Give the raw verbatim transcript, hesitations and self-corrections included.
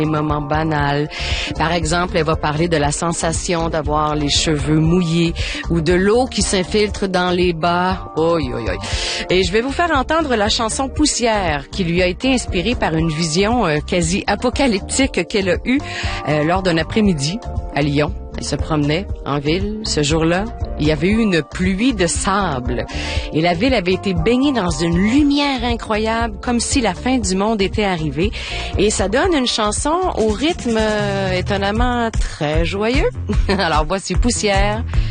des moments banals. Par exemple, elle va parler de la sensation d'avoir les cheveux mouillés ou de l'eau qui s'infiltre dans les bas. Oi, oi, oi. Et je vais vous faire entendre la chanson Poussière qui lui a été inspirée par une vision euh, quasi apocalyptique qu'elle a eue euh, lors d'un après-midi à Lyon. Elle se promenait en ville ce jour-là. Il y avait eu une pluie de sable et la ville avait été baignée dans une lumière incroyable, comme si la fin du monde était arrivée. Et ça donne une chanson au rythme euh, étonnamment très joyeux. Alors voici Poussière